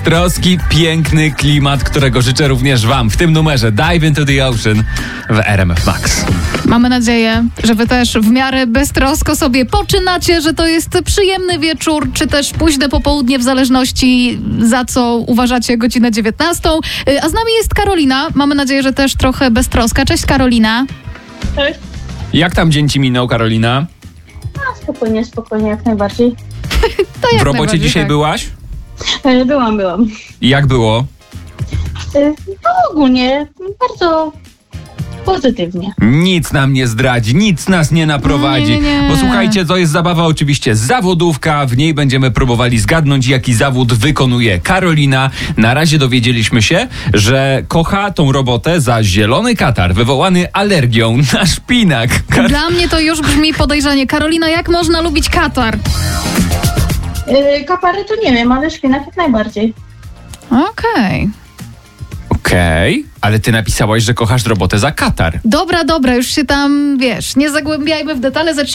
Troski, piękny klimat, którego życzę również wam w tym numerze Dive into the Ocean w RMF Max. Mamy nadzieję, że wy też w miarę beztrosko sobie poczynacie, że to jest przyjemny wieczór, czy też późne popołudnie, w zależności za co uważacie godzinę 19. A z nami jest Karolina. Mamy nadzieję, że też trochę beztroska. Cześć Karolina. Cześć. Jak tam dzień ci minął, Karolina? Spokojnie, jak najbardziej. To jak W robocie najbardziej, dzisiaj tak. byłaś? Byłam. I jak było? No ogólnie bardzo pozytywnie. Nic nam nie zdradzi, nic nas nie naprowadzi. Nie. Bo słuchajcie, to jest zabawa oczywiście zawodówka. W niej będziemy próbowali zgadnąć, jaki zawód wykonuje Karolina. Na razie dowiedzieliśmy się, że kocha tą robotę za zielony katar wywołany alergią na szpinak. Dla mnie to już brzmi podejrzanie. Karolina, jak można lubić katar? Kapary to nie wiem, ale szpinak jak najbardziej. Okej. Ale ty napisałaś, że kochasz robotę za katar. Dobra, już się tam, wiesz, nie zagłębiajmy w detale.